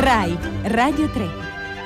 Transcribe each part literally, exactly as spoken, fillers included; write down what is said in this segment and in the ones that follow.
Rai Radio tre.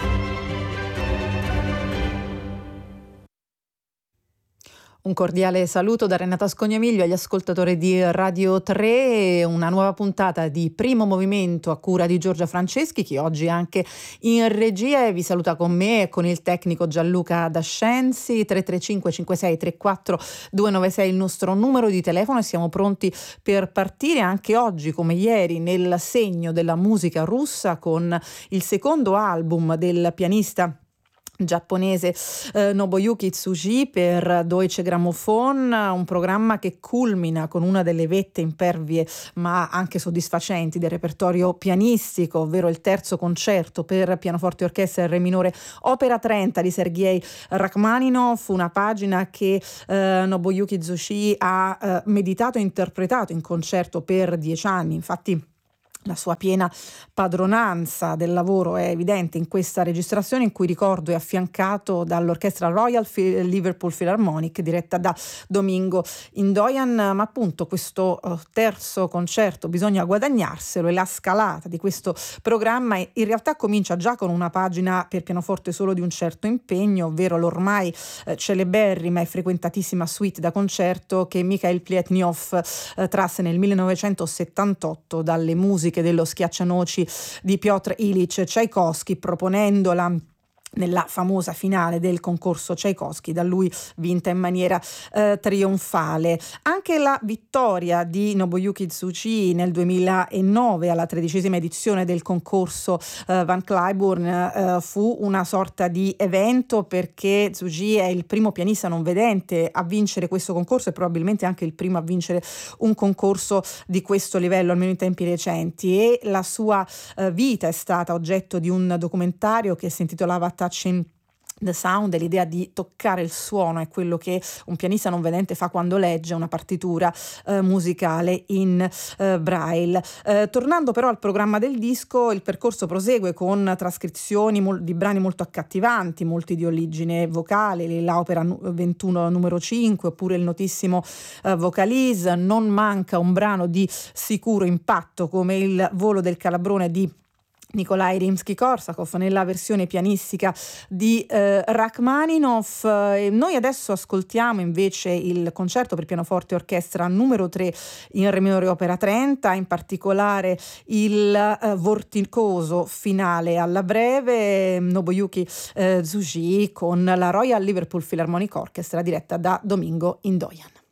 Un cordiale saluto da Renata Scognamiglio agli ascoltatori di Radio tre, una nuova puntata di Primo Movimento a cura di Giorgia Franceschi, che oggi è anche in regia e vi saluta con me e con il tecnico Gianluca Dascenzi. Tre tre cinque cinque sei tre quattro due nove sei il nostro numero di telefono e siamo pronti per partire anche oggi come ieri nel segno della musica russa con il secondo album del pianista giapponese eh, Nobuyuki Tsuji per Deutsche Grammophon, un programma che culmina con una delle vette impervie ma anche soddisfacenti del repertorio pianistico, ovvero il terzo concerto per pianoforte e orchestra in re minore opera trenta di Sergei Rachmaninov, una pagina che eh, Nobuyuki Tsuji ha eh, meditato e interpretato in concerto per dieci anni. Infatti la sua piena padronanza del lavoro è evidente in questa registrazione, in cui, ricordo, è affiancato dall'orchestra Royal Liverpool Philharmonic diretta da Domingo Indoyan. Ma appunto questo uh, terzo concerto bisogna guadagnarselo, e la scalata di questo programma in realtà comincia già con una pagina per pianoforte solo di un certo impegno, ovvero l'ormai eh, celeberrima e frequentatissima suite da concerto che Mikhail Pletnyov eh, trasse nel millenovecentosettantotto dalle musiche dello Schiaccianoci di Piotr Ilyich Tchaikovsky, proponendola nella famosa finale del concorso Tchaikovsky, da lui vinta in maniera eh, trionfale. Anche la vittoria di Nobuyuki Tsuji nel duemilanove alla tredicesima edizione del concorso eh, Van Cliburn eh, fu una sorta di evento, perché Tsuji è il primo pianista non vedente a vincere questo concorso e probabilmente anche il primo a vincere un concorso di questo livello, almeno in tempi recenti, e la sua eh, vita è stata oggetto di un documentario che si intitolava Touching the Sound, e l'idea di toccare il suono è quello che un pianista non vedente fa quando legge una partitura eh, musicale in eh, braille. Eh, tornando però al programma del disco, il percorso prosegue con trascrizioni mol- di brani molto accattivanti, molti di origine vocale, l'opera nu- ventuno numero cinque, oppure il notissimo eh, Vocalise. Non manca un brano di sicuro impatto come il Volo del Calabrone di Nikolai Rimsky-Korsakov nella versione pianistica di eh, Rachmaninov. E noi adesso ascoltiamo invece il concerto per pianoforte e orchestra numero tre in re minore opera trenta, in particolare il eh, vorticoso finale alla breve Nobuyuki eh, Tsuji con la Royal Liverpool Philharmonic Orchestra diretta da Domingo Indoyan.